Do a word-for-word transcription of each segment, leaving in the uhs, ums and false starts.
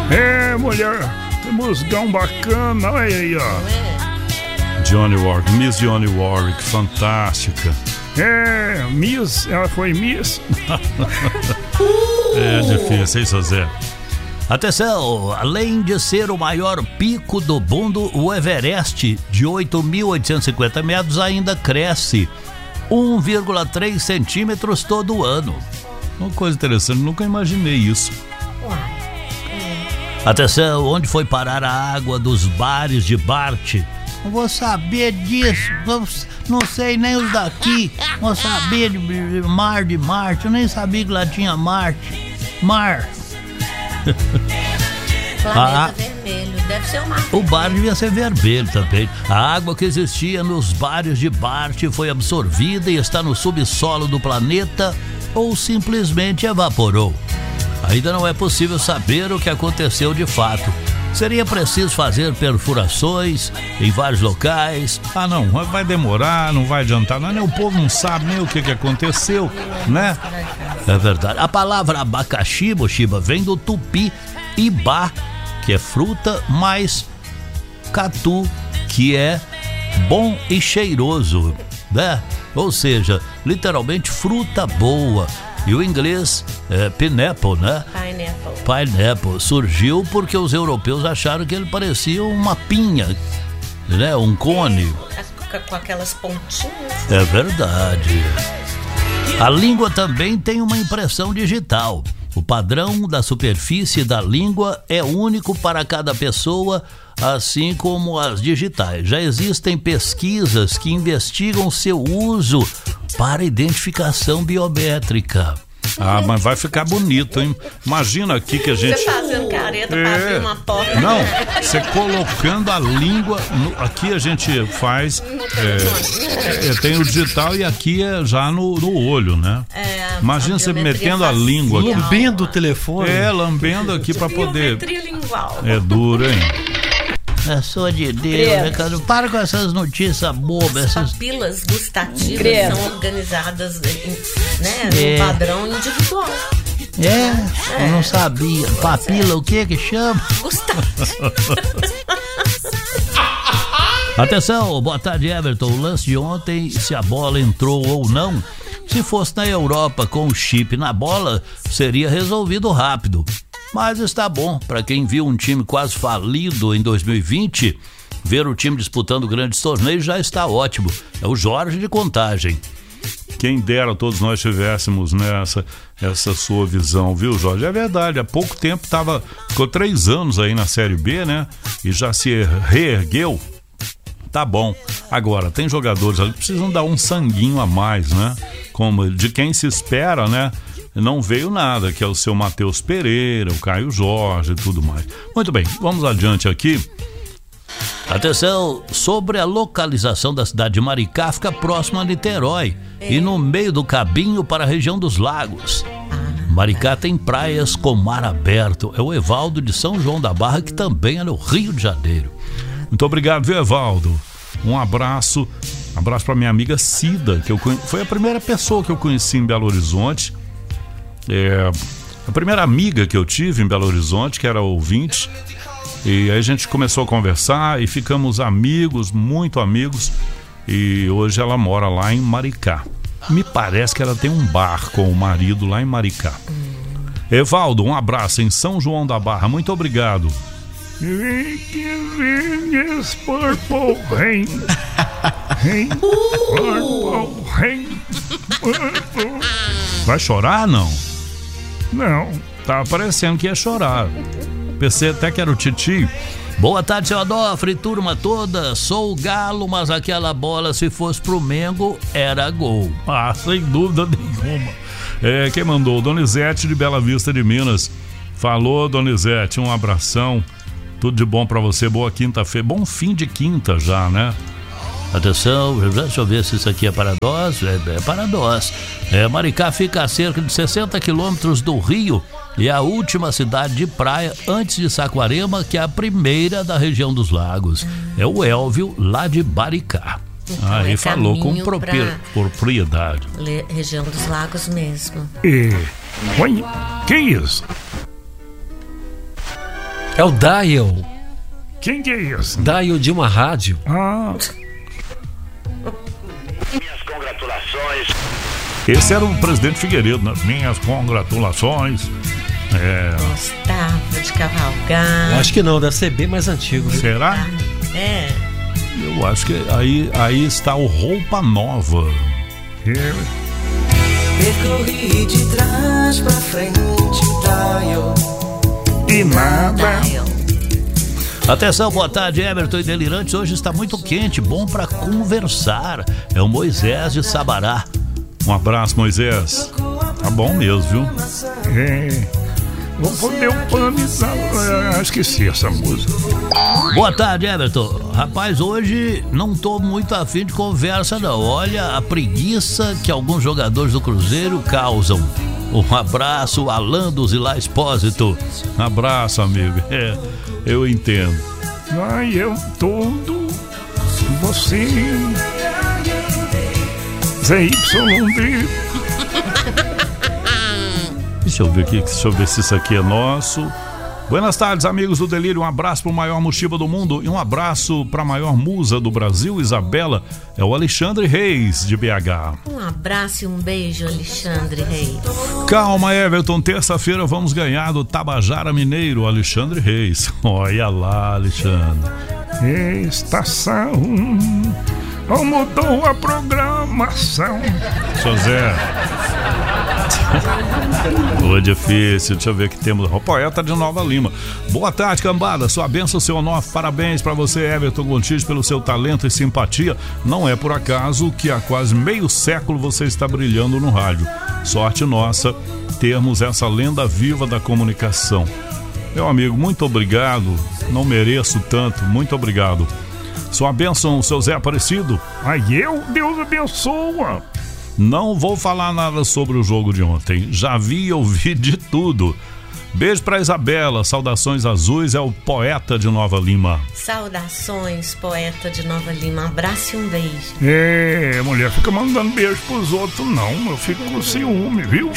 É, mulher, que musgão bacana, olha aí, ó. Dionne Warwick, Miss Dionne Warwick, fantástica. É, Miss, ela foi Miss. É difícil, hein, José? Atenção, além de ser o maior pico do mundo, o Everest, de oito mil oitocentos e cinquenta metros, ainda cresce um vírgula três centímetros todo ano. Uma coisa interessante, nunca imaginei isso. Atenção, onde foi parar a água dos bares de Bart? Não vou saber disso, não, não sei nem os daqui. Vou saber de mar de Marte, eu nem sabia que lá tinha Marte. Mar. Planeta ah, vermelho, deve ser o mar. O bar devia ser vermelho também. A água que existia nos bares de Bart foi absorvida e está no subsolo do planeta ou simplesmente evaporou. Ainda não é possível saber o que aconteceu de fato. Seria preciso fazer perfurações em vários locais. Ah, não, vai demorar, não vai adiantar, não, nem o povo não sabe nem o que, que aconteceu, né? É verdade. A palavra abacaxi, Mochiba, vem do tupi ibá, que é fruta, mais catu, que é bom e cheiroso, né? Ou seja, literalmente fruta boa. E o inglês é pineapple, né? Pineapple. Pineapple. Surgiu porque os europeus acharam que ele parecia uma pinha, né? Um cone. Com aquelas pontinhas. É verdade. A língua também tem uma impressão digital. O padrão da superfície da língua é único para cada pessoa, assim como as digitais. Já existem pesquisas que investigam seu uso para identificação biométrica. Ah, mas vai ficar bonito, hein? Imagina aqui que a gente... Você fazendo careta é... pra abrir uma porta. Não, você colocando a língua... No... Aqui a gente faz... É... É, tem o digital e aqui é já no, no olho, né? É, imagina você metendo a língua aqui. Lambendo o telefone. É, lambendo aqui pra poder... Biometria lingual. É duro, hein? É só de Deus, né, cara? Para com essas notícias bobas. As essas... papilas gustativas Credo. São organizadas, né, no é. padrão individual. É, é, eu não sabia. Papila, o que que chama? Gustativa. Atenção, boa tarde, Everton. O lance de ontem, se a bola entrou ou não, se fosse na Europa com o chip na bola, seria resolvido rápido. Mas está bom, para quem viu um time quase falido em dois mil e vinte, ver o time disputando grandes torneios já está ótimo. É o Jorge de Contagem. Quem dera todos nós tivéssemos nessa essa sua visão, viu, Jorge? É verdade, há pouco tempo tava, ficou três anos aí na Série B, né? E já se reergueu. Tá bom. Agora, tem jogadores ali que precisam dar um sanguinho a mais, né? Como de quem se espera, né? Não veio nada, que é o seu Matheus Pereira, o Caio Jorge e tudo mais. Muito bem, vamos adiante aqui. Atenção, sobre a localização da cidade de Maricá, fica próximo a Niterói é. e no meio do caminho para a região dos lagos. Maricá tem praias com mar aberto. É o Evaldo de São João da Barra, que também é no Rio de Janeiro. Muito obrigado, viu, Evaldo? Um abraço, um abraço para minha amiga Cida, que eu conhe... foi a primeira pessoa que eu conheci em Belo Horizonte. É, a primeira amiga que eu tive em Belo Horizonte, que era ouvinte, e aí a gente começou a conversar e ficamos amigos, muito amigos, e hoje ela mora lá em Maricá. Me parece que ela tem um bar com o marido lá em Maricá. Evaldo, um abraço em São João da Barra, muito obrigado. Purple rain, rain, purple rain, purple. Vai chorar, não? Não, tava parecendo que ia chorar. Pensei até que era o Titi. Boa tarde, seu Adolfo, turma toda. Sou o Galo, mas aquela bola, se fosse pro Mengo, era gol. Ah, sem dúvida nenhuma. É, quem mandou? Donizete de Bela Vista de Minas. Falou, Donizete, um abração. Tudo de bom pra você, boa quinta-feira. Bom fim de quinta já, né? Atenção, deixa eu ver se isso aqui é para nós. É, é para nós. É, Maricá fica a cerca de sessenta quilômetros do Rio e é a última cidade de praia antes de Saquarema, que é a primeira da região dos lagos. É o Elvio, lá de Maricá. Então, Aí é falou com propri- propriedade. Le- região dos lagos mesmo. E... Oi, que isso? É o Dial. Quem que é esse? Dial de uma rádio. Ah. Minhas congratulações. Esse era o presidente Figueiredo, né? Minhas congratulações. É. Gostava de cavalgar. Eu acho que não, deve ser bem mais antigo. Viu? Será? É. Eu acho que aí, aí está o Roupa Nova. É. Percorri de trás pra frente, Dial. E nada. Atenção, boa tarde, Everton e Delirantes. Hoje está muito quente, bom para conversar. É o Moisés de Sabará. Um abraço, Moisés. Tá bom mesmo, viu? É. Vou poder o pano e esqueci essa música. Boa tarde, Everton. Rapaz, hoje não tô muito afim de conversa, não. Olha a preguiça que alguns jogadores do Cruzeiro causam. Um abraço, Alan do Zilá Expósito. Um abraço, amigo. É, eu entendo. Ai, eu todo. Você. Zé Y D. Deixa eu ver aqui, deixa eu ver se isso aqui é nosso. Buenas tardes, amigos do Delírio. Um abraço para o maior mochiba do mundo e um abraço para a maior musa do Brasil, Isabela. É o Alexandre Reis, de B H. Um abraço e um beijo, Alexandre Reis. Calma, Everton. Terça-feira vamos ganhar do Tabajara Mineiro, Alexandre Reis. Olha lá, Alexandre. Estação. Oh, mudou a programação. José. Boa, difícil. Deixa eu ver que temos o poeta de Nova Lima. Boa tarde, cambada. Sua bênção, seu honor. Parabéns pra você, Everton Gontijo, pelo seu talento e simpatia. Não é por acaso que há quase meio século você está brilhando no rádio. Sorte nossa termos essa lenda viva da comunicação. Meu amigo, muito obrigado. Não mereço tanto. Muito obrigado. Sua bênção, seu Zé Aparecido. Ai, eu? Deus abençoa. Não vou falar nada sobre o jogo de ontem. Já vi e ouvi de tudo. Beijo pra Isabela. Saudações azuis. É o poeta de Nova Lima. Saudações, poeta de Nova Lima. Abraço e um beijo. É, mulher, fica mandando beijo pros outros, não. Eu fico com ciúme, viu?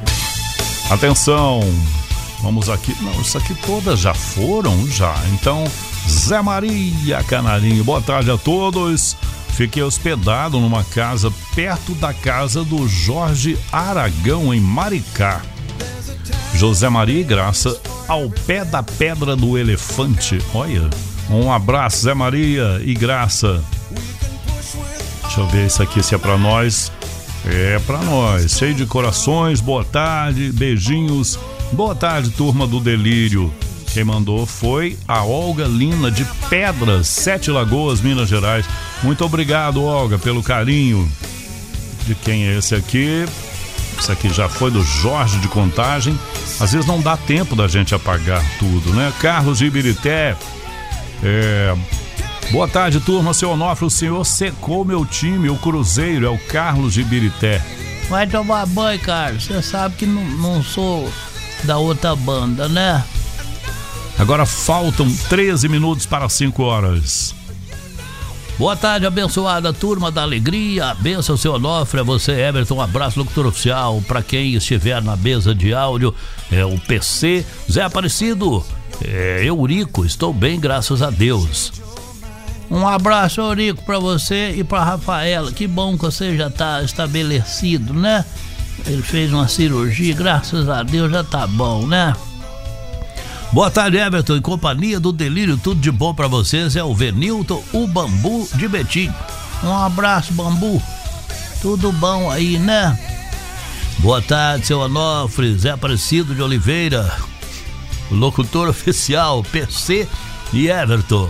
Atenção. Vamos aqui. Não, isso aqui todas já foram, já. Então, Zé Maria Canarinho. Boa tarde a todos. Fiquei hospedado numa casa perto da casa do Jorge Aragão, em Maricá. José Maria e Graça, ao pé da Pedra do Elefante. Olha, um abraço, Zé Maria e Graça. Deixa eu ver isso aqui, se é pra nós. É pra nós. Cheio de corações, boa tarde, beijinhos. Boa tarde, turma do Delírio. Quem mandou foi a Olga Lina, de Pedras, Sete Lagoas, Minas Gerais. Muito obrigado, Olga, pelo carinho. De quem é esse aqui? Esse aqui já foi do Jorge de Contagem. Às vezes não dá tempo da gente apagar tudo, né? Carlos de Ibirité. É... Boa tarde, turma. Seu Onofre, o senhor secou meu time, o Cruzeiro. É o Carlos de Ibirité. Vai tomar banho, Carlos. Você sabe que não, não sou da outra banda, né? Agora faltam treze minutos para cinco horas. Boa tarde, abençoada turma da alegria. Benção, seu Onofre, a você, Everton. Um abraço, locutor oficial. Para quem estiver na mesa de áudio, é o P C. Zé Aparecido, é Eurico. Estou bem, graças a Deus. Um abraço, Eurico, para você e para Rafaela. Que bom que você já está estabelecido, né? Ele fez uma cirurgia, graças a Deus já tá bom, né? Boa tarde, Everton, em companhia do Delírio, tudo de bom pra vocês. É o Venilton, o Bambu de Betim. Um abraço, Bambu. Tudo bom aí, né? Boa tarde, seu Onofre, Zé Aparecido de Oliveira, o locutor oficial, P C e Everton.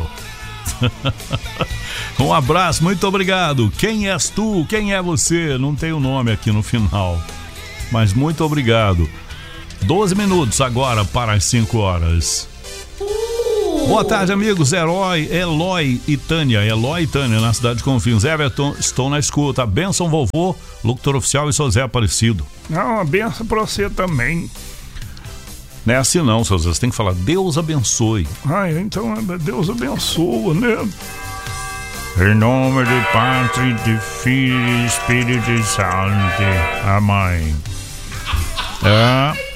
Um abraço, muito obrigado. Quem és tu? Quem é você? Não tem o nome aqui no final, mas muito obrigado. doze minutos agora para as cinco horas. Uh! Boa tarde, amigos. Herói, Eloy e Tânia. Eloy e Tânia, na cidade de Confins. Everton, estou na escuta. Benção, vovô, locutor oficial e seu Zé Aparecido. Não, a benção para você também. Não é assim não, seu Zé. Você tem que falar Deus abençoe. Ah, então Deus abençoa, né? Em nome de Pai, de Filho e Espírito Santo. Amém. É...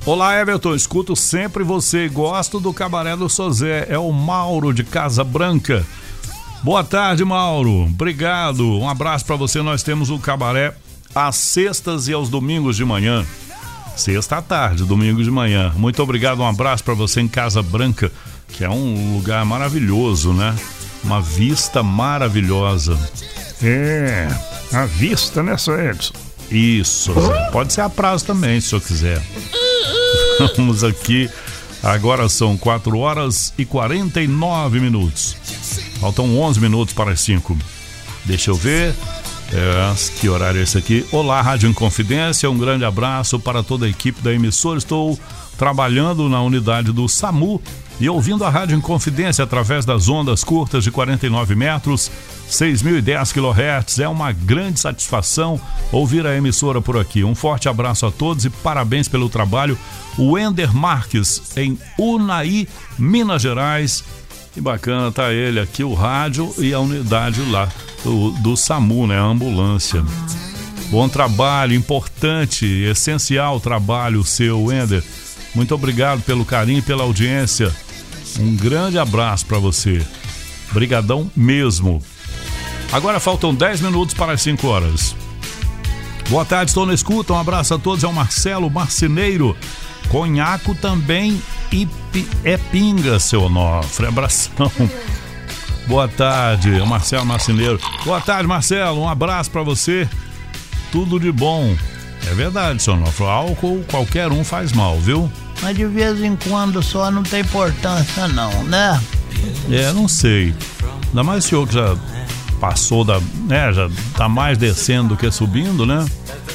Olá, Everton, escuto sempre você e gosto do Cabaré do Sozé. É o Mauro de Casa Branca. Boa tarde, Mauro. Obrigado. Um abraço para você. Nós temos o Cabaré às sextas e aos domingos de manhã. Sexta à tarde, domingo de manhã. Muito obrigado. Um abraço para você em Casa Branca, que é um lugar maravilhoso, né? Uma vista maravilhosa. É, a vista, né, seu Edson? Isso. Pode ser a prazo também, se eu quiser. Vamos aqui, agora são quatro horas e quarenta e nove minutos. Faltam onze minutos para as cinco. Deixa eu ver, é, que horário é esse aqui? Olá, Rádio Inconfidência, um grande abraço para toda a equipe da emissora. Estou trabalhando na unidade do SAMU e ouvindo a Rádio Inconfidência através das ondas curtas de quarenta e nove metros, seis mil e dez quilohertz. É uma grande satisfação ouvir a emissora por aqui. Um forte abraço a todos e parabéns pelo trabalho. O Wender Marques, em Unai, Minas Gerais. Que bacana, tá ele aqui, o rádio e a unidade lá do, do SAMU, né? A ambulância. Bom trabalho, importante, essencial trabalho seu, Wender. Muito obrigado pelo carinho e pela audiência. Um grande abraço para você. Brigadão mesmo. Agora faltam dez minutos para as cinco horas. Boa tarde, estou na escuta. Um abraço a todos. É o Marcelo Marceneiro. Conhaco também e é pinga, seu Onofre. Abração. Boa tarde, é o Marcelo Marceneiro. Boa tarde, Marcelo. Um abraço para você. Tudo de bom. É verdade, seu Onofre. Álcool qualquer um faz mal, viu? Mas de vez em quando só não tem importância não, né? É, não sei. Ainda mais o senhor que já passou da... né, já tá mais descendo do que subindo, né?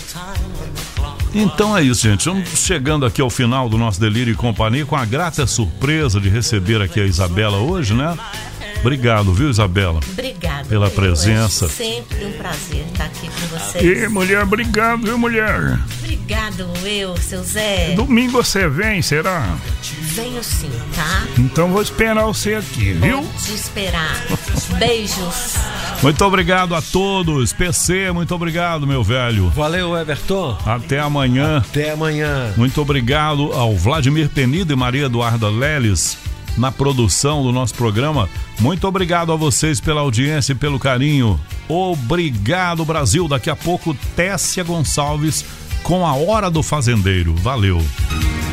Então é isso, gente. Vamos chegando aqui ao final do nosso Delírio e Companhia com a grata surpresa de receber aqui a Isabela hoje, né? Obrigado, viu, Isabela? Obrigada pela eu, presença. É sempre um prazer estar aqui com vocês. E mulher, obrigado, viu, mulher? Obrigado, eu, seu Zé. Domingo você vem, será? Venho sim, tá? Então vou esperar você aqui, viu? Vou te esperar. Beijos. Muito obrigado a todos. P C, muito obrigado, meu velho. Valeu, Everton. Até amanhã. Até amanhã. Muito obrigado ao Vladimir Penido e Maria Eduarda Leles na produção do nosso programa. Muito obrigado a vocês pela audiência e pelo carinho. Obrigado, Brasil. Daqui a pouco, Tessia Gonçalves com a Hora do Fazendeiro. Valeu.